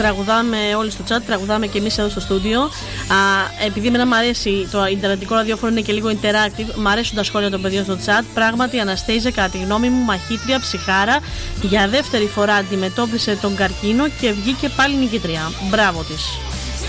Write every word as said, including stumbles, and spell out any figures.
τραγουδάμε όλοι στο chat, τραγουδάμε και εμείς εδώ στο στούντιο. Α, επειδή εμένα μου αρέσει το ιντερνετικό ραδιόφωνο, είναι και λίγο interactive, μου αρέσουν τα σχόλια των παιδιών στο chat. Πράγματι, η Αναστέιζα, κατά τη γνώμη μου, μαχήτρια, ψυχάρα, για δεύτερη φορά αντιμετώπισε τον καρκίνο και βγήκε πάλι νικήτρια. Μπράβο της.